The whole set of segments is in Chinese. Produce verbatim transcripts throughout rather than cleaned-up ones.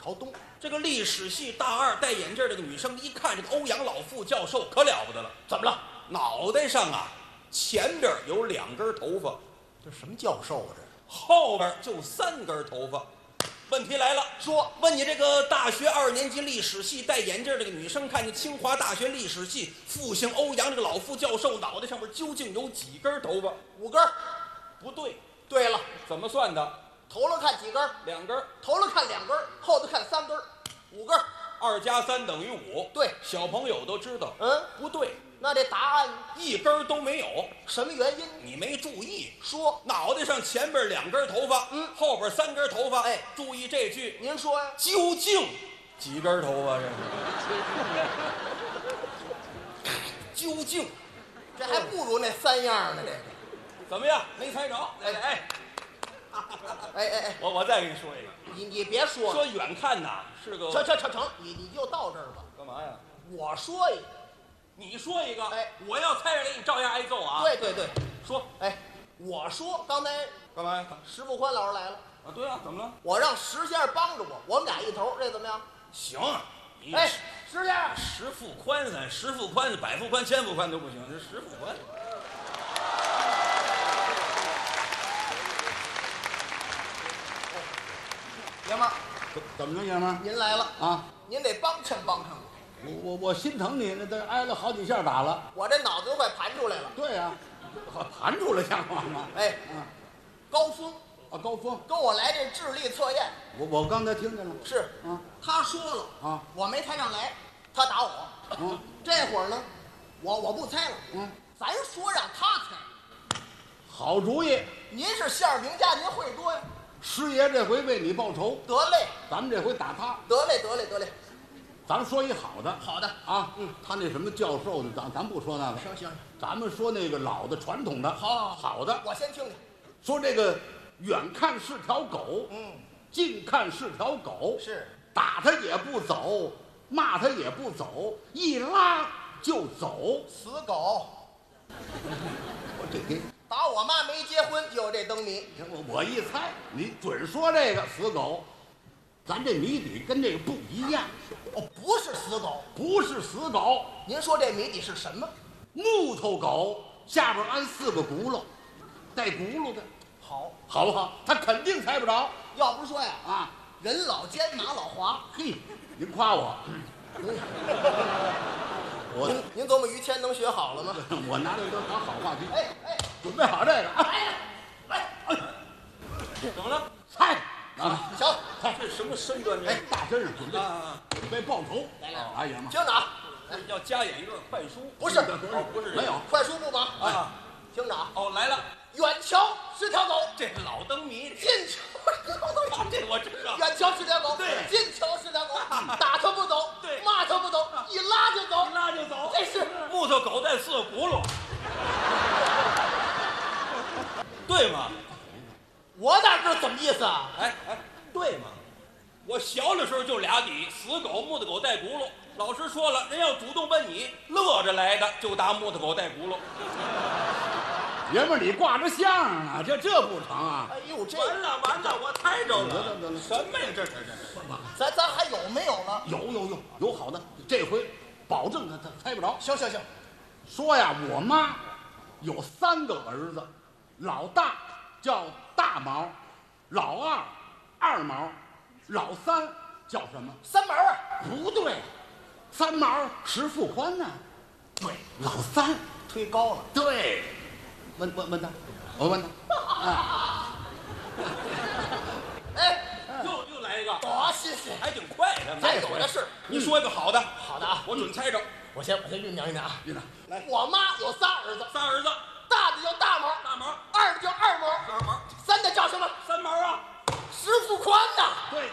朝东。 这个历史系大二戴眼镜这个女生，一看这个欧阳老副教授可了不得了， 怎么了？ 脑袋上啊前边有两根头发， 这什么教授啊？这后边就三根头发。问题来了， 说问你这个大学二年级历史系戴眼镜这个女生，看见清华大学历史系复姓欧阳这个老副教授脑袋上面究竟有几根头发？ 五根。 不对。 对了， 怎么算的？ 头了看几根？ 两根。 头了看两根，后头看三根，五根。 二加三等于五。 对， 小朋友都知道。 嗯， 不对。 那这答案一根都没有。 什么原因？ 你没注意。 说脑袋上前边两根头发， 嗯， 后边三根头发。 哎， 注意这句。 您说呀？ 究竟几根头发？这是究竟， 这还不如那三样呢。这个怎么样？没猜着？哎哎哎哎哎， 我我再给你说一个。 你你别说了， 说远看呐是个。 成成成成，你你就到这儿吧。 干嘛呀？ 我说一个， 你说一个。 哎， 我要猜着了，你照样挨揍啊。 对对对， 说。 哎，我说刚才干嘛呀？ 石富宽老师来了。 啊，对啊，怎么了？ 我让石先生帮着我，我们俩一头，这怎么样？ 行。你哎，石先生， 十副宽咱十副宽，百副宽，千副宽都不行，这十副宽。 爷们儿， 怎么着，爷们儿？ 您来了啊！ 您得帮衬帮衬我。 我我我心疼你，那都挨了好几下打了。 我这脑子都快盘出来了。 对呀、啊，盘出来像话吗？ 哎， 嗯， 高峰啊，高峰跟我来这智力测验。 我我刚才听见了。 是啊， 他说了啊， 我没猜上来，他打我。 嗯， 这会儿呢，我我不猜了。 嗯， 咱说让他猜。 好主意。 您是馅儿饼家，您会多呀。 师爷这回为你报仇， 得嘞， 咱们这回打他。 得嘞，得嘞，得嘞。 咱们说一好的。 好的啊，嗯，他那什么教授的，咱咱不说那个。 行行， 咱们说那个老的传统的。 好好好好的。 我先听听。 说这个远看是条狗， 嗯， 近看是条狗， 是打他也不走，骂他也不走，一拉就走。 死狗。 我这给打我妈没结婚就有这灯谜。 我我一猜，你准说这个死狗。咱这谜底跟这个不一样。 哦，不是死狗。 不是死狗。 您说这谜底是什么？ 木头狗下边安四个轱辘，带轱辘的。 好， 好不好？他肯定猜不着。 要不说呀， 啊， 人老奸马老滑。 嘿，您夸我。我您您琢磨于谦能学好了吗？ 我拿这都当好话题。 哎哎， 准备好这个啊！ 来来，哎， 怎么了？ 猜啊！ 行， 这什么身段？这哎，大身上准备啊， 准备报仇。 来来哎呀妈！ 听着啊， 要加演一段快书。 不是哦，不是这个没有快书不忙啊。 听着啊， 哦，来了， 远瞧是条狗， 这老灯谜。 近瞧是条狗， 这我知道。 远瞧是条狗， 对近瞧是条狗，打它不走， 对骂它不走，一拉就走， 一拉就走。 这是木头狗带四个轱辘，对吗？ 我哪知道怎么意思啊？ 哎哎，对吗？我小的时候就俩底，死狗、木头狗带轱辘。老师说了，人要主动问你，乐着来的就答木头狗带轱辘。 爷们儿，你挂着相啊，这这不成啊！ 哎呦，这完了完了，我猜着了。 得了得了什么呀？这这这这！ 咱咱还有没有了？ 有有有有好的，这回保证他他猜不着。 行行行， 说呀，我妈有三个儿子，老大叫大毛，老二二毛，老三叫什么？ 三毛啊， 不对，三毛石富宽呢？对，老三忒高了。 对，问问问他，我问他，啊， 哎， 又又来一个， 多新鲜！ 还挺快的。 咱有的是。 你说一个好的， 好的啊， 我准猜着。 我先我先酝酿酝酿啊。 院长， 来，我妈有仨儿子， 仨儿子， 大的叫大毛， 大毛、 二的叫二毛， 二毛、 三的叫什么？ 三毛啊。 石富宽呐。 对，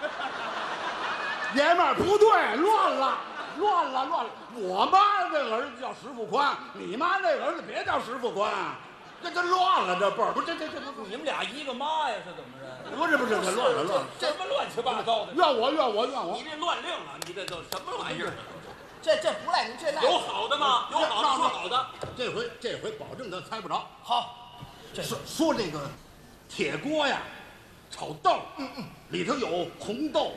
爷们儿不对，乱了，乱了，乱了。我妈这个儿子叫石富宽，你妈那个儿子别叫石富宽，这这乱了，这辈儿不是这这这不你们俩一个妈呀？是怎么着？ 不是不是这乱了乱了。 什么乱七八糟的？ 怨我怨我怨我你！这乱令啊！你这都什么玩意儿？ 这这不赖您，这赖有好的吗？有好的说好的。 这回这回保证他猜不着。 好。这说说这个铁锅呀，炒豆，嗯嗯，里头有红豆、